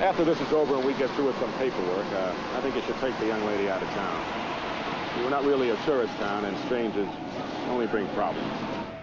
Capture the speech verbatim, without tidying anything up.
After this is over and we get through with some paperwork, uh, I think you should take the young lady out of town. We're not really a tourist town, and strangers only bring problems.